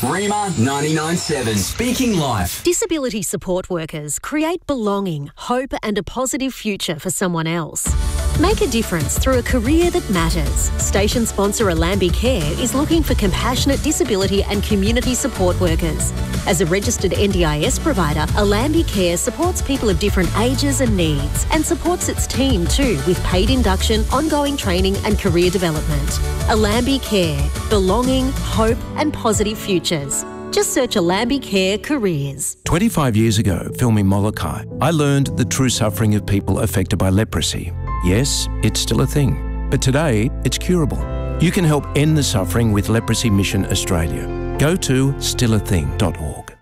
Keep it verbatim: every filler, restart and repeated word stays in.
Rima ninety-nine seven. Speaking Life. Disability support workers create belonging, hope and a positive future for someone else. Make a difference through a career that matters. Station sponsor Alambi Care is looking for compassionate disability and community support workers. As a registered N D I S provider, Alambi Care supports people of different ages and needs and supports its team too with paid induction, ongoing training and career development. Alambi Care. Belonging, hope and positive futures. Just search Alambi Care Careers. twenty-five years ago, filming Molokai, I learned the true suffering of people affected by leprosy. Yes, it's still a thing, but today it's curable. You can help end the suffering with Leprosy Mission Australia. Go to still a thing dot org.